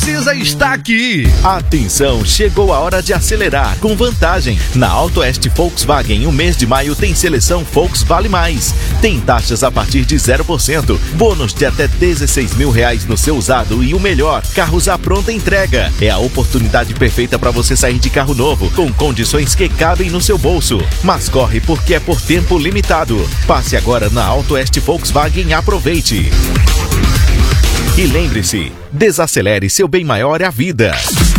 Precisa estar aqui. Atenção, chegou a hora de acelerar com vantagem. Na Auto Oeste Volkswagen, o mês de maio tem seleção Volks Vale Mais. Tem taxas a partir de 0%, bônus de até R$16 mil no seu usado e o melhor, carros à pronta entrega. É a oportunidade perfeita para você sair de carro novo, com condições que cabem no seu bolso. Mas corre porque é por tempo limitado. Passe agora na Auto Oeste Volkswagen e aproveite. E lembre-se, desacelere, seu bem maior é a vida.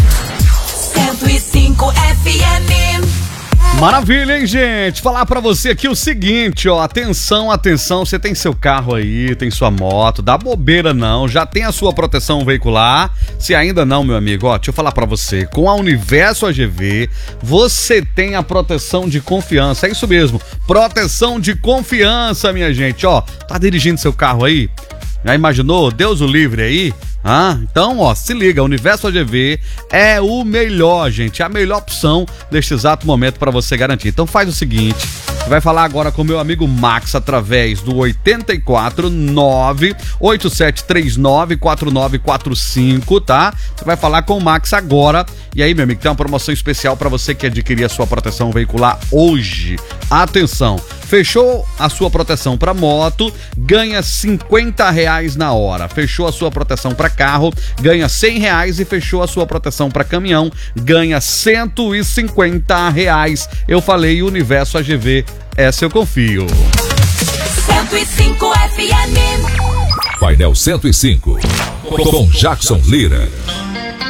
105 FM. Maravilha, hein, gente? Falar pra você aqui o seguinte, ó, atenção, você tem seu carro aí, tem sua moto, dá bobeira não, já tem a sua proteção veicular. Se ainda não, meu amigo, ó, deixa eu falar pra você, com a Universo AGV, você tem a proteção de confiança, é isso mesmo, proteção de confiança, minha gente, ó, tá dirigindo seu carro aí? Já imaginou? Deus o livre aí? Então, ó, se liga, o Universo AGV é o melhor, gente, a melhor opção neste exato momento para você garantir. Então faz o seguinte, você vai falar agora com o meu amigo Max através do 849-8739-4945, tá? Você vai falar com o Max agora. E aí, meu amigo, tem uma promoção especial para você que adquirir a sua proteção veicular hoje. Atenção, fechou a sua proteção para moto, ganha R$50 na hora. Fechou a sua proteção para carro, ganha R$100 e fechou a sua proteção para caminhão, ganha R$150. Eu falei Universo AGV, essa eu confio. 105 FM. Painel 105, com Jackson Lira.